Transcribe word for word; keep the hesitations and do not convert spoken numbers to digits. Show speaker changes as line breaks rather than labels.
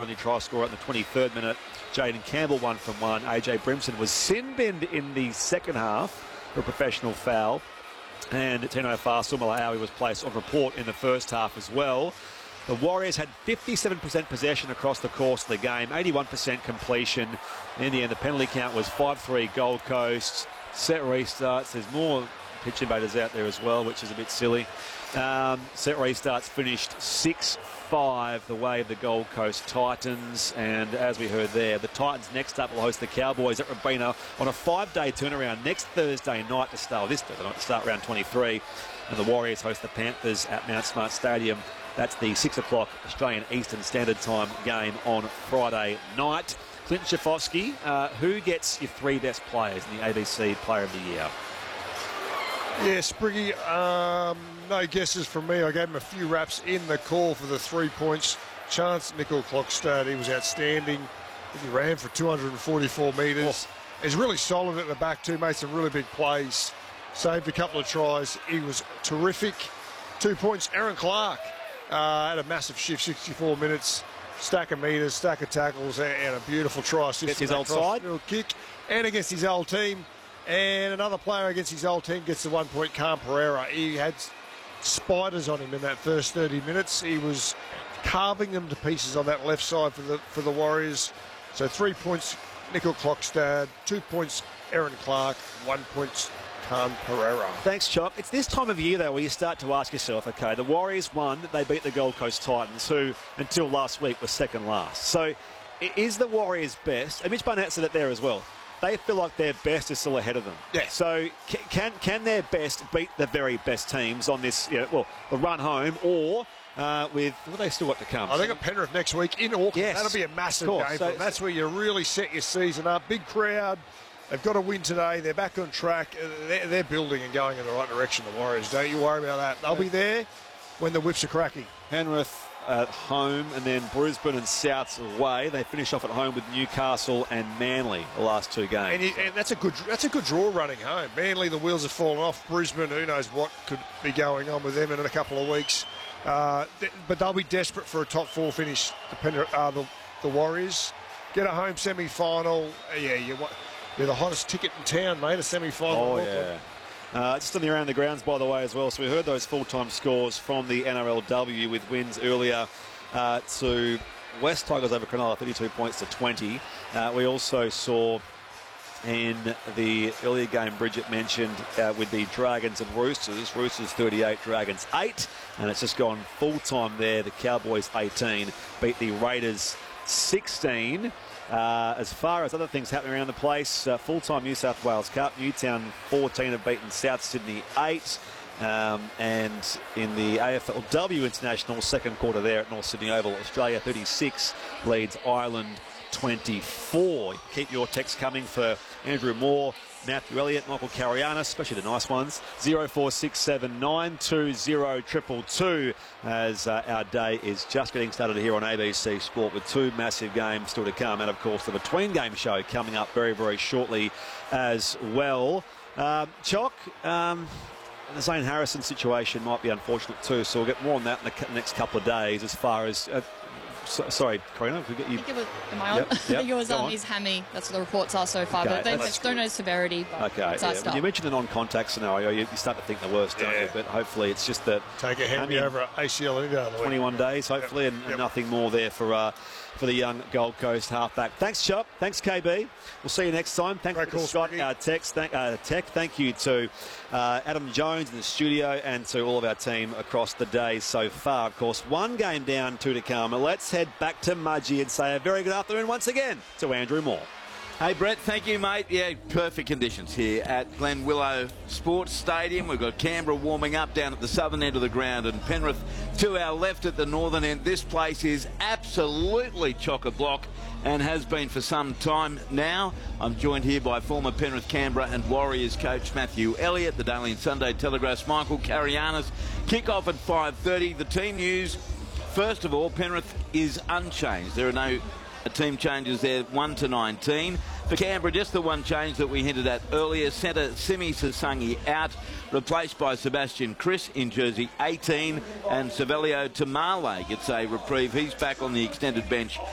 only try scorer in the twenty-third minute. Jaden Campbell one from one. A J Brimson was sin-binned in the second half for a professional foul. And Tino Fa'asuamaleaui was placed on report in the first half as well. The Warriors had fifty-seven percent possession across the course of the game, eighty-one percent completion. In the end, the penalty count was five three Gold Coast. Set restarts. There's more pitch invaders out there as well, which is a bit silly. Um, set restarts finished six five the way of the Gold Coast Titans. And as we heard there, the Titans next up will host the Cowboys at Robina on a five-day turnaround next Thursday night to start, this Thursday night to start round twenty-three. And the Warriors host the Panthers at Mount Smart Stadium. That's the six o'clock Australian Eastern Standard Time game on Friday night. Clint Schifosky, uh, who gets your three best players in the A B C Player of the Year?
Yeah, Spriggy, um, no guesses from me. I gave him a few raps in the call for the three points. Chance Nickel-Klokstad, he was outstanding. He ran for two hundred forty-four metres. Oh. He's really solid at the back too, made some really big plays. Saved a couple of tries. He was terrific. Two points, Aaron Clark. Uh, had a massive shift, sixty-four minutes, stack of metres, stack of tackles, and, and a beautiful try assist.
Against his old side?
Kick, and against his old team. And another player against his old team gets the one point, Cam Pereira. He had spiders on him in that first thirty minutes. He was carving them to pieces on that left side for the for the Warriors. So three points, Nickel-Klokstad, two points, Aaron Clark, one point, Cam Pereira.
Thanks, Chop. It's this time of year, though, where you start to ask yourself, OK, the Warriors won, they beat the Gold Coast Titans, who, until last week, were second last. So, is the Warriors best? And Mitch Barnett said it there as well. They feel like their best is still ahead of them.
Yeah.
So, can can their best beat the very best teams on this, you know, well, the run home, or uh, with, what they still got to come?
I think at Penrith next week in Auckland.
Yes.
That'll be a massive
Course.
game
So,
for them. That's where you really set your season up. Big crowd. They've got to win today. They're back on track. They're, they're building and going in the right direction, the Warriors. Don't you worry about that. They'll be there when the whips are cracking.
Penrith at home, and then Brisbane and Souths away. They finish off at home with Newcastle and Manly the last two games.
And, you, and that's a good that's a good draw running home. Manly, the wheels have fallen off. Brisbane, who knows what could be going on with them in a couple of weeks. Uh, th- but they'll be desperate for a top four finish. The, Pen- uh, the, the Warriors get a home semi-final. Uh, yeah, you want. You're the hottest ticket in town, mate, a semi-final.
Oh, yeah. Uh, just on the around the grounds, by the way, as well. So we heard those full-time scores from the N R L W with wins earlier uh, to West Tigers over Cronulla, thirty-two points to twenty. Uh, we also saw in the earlier game Bridget mentioned uh, with the Dragons and Roosters. Roosters thirty-eight, Dragons eight. And it's just gone full-time there. The Cowboys eighteen beat the Raiders sixteen. Uh, as far as other things happening around the place, uh, full-time New South Wales Cup, Newtown fourteen have beaten South Sydney eight. Um, and in the A F L W International, second quarter there at North Sydney Oval, Australia thirty-six leads Ireland twenty-four. Keep your texts coming for Andrew Moore, Matthew Elliott, Michael Carianis, especially the nice ones. zero four six seven nine two zero two two two as uh, our day is just getting started here on A B C Sport with two massive games still to come. And, of course, the Between Game show coming up very, very shortly as well. Um, Chock, um, the Zane Harrison situation might be unfortunate too, so we'll get more on that in the next couple of days as far as... Uh, So, sorry, Karina, we get you.
I think it was, am I on?
Yep, yep,
I think it was
go
um,
on.
his hammy. That's what the reports are so far.
Okay,
but they
that's
don't know severity. But
Okay,
it's our
yeah.
stuff.
When you mentioned a non-contact scenario, you, you start to think the worst, don't
Yeah.
you? But hopefully it's just that...
Take a hammy over A C L any day of the week.
twenty-one days, hopefully,
Yep.
and, and
Yep.
nothing more there for uh, for the young Gold Coast halfback. Thanks, Chop. Thanks, K B. We'll see you next time. Thank
Great
you to
call,
Scott,
Smitty.
our text, thank, uh, tech. Thank you to uh, Adam Jones in the studio and to all of our team across the day so far. Of course, one game down, two to come. Let's head back to Mudgee and say a very good afternoon once again to Andrew Moore.
Hey, Brett, thank you, mate. Yeah, perfect conditions here at Glen Willow Sports Stadium. We've got Canberra warming up down at the southern end of the ground and Penrith to our left at the northern end. This place is absolutely chock-a-block and has been for some time now. I'm joined here by former Penrith, Canberra and Warriors coach Matthew Elliott, the Daily and Sunday Telegraph's Michael Carianis. Kick-off at five thirty. The team news, first of all, Penrith is unchanged. There are no team changes there, one to nineteen. For Canberra, just the one change that we hinted at earlier. Centre Simi Sasangi out, replaced by Sebastian Chris in jersey eighteen. And Savelio Tamale gets a reprieve. He's back on the extended bench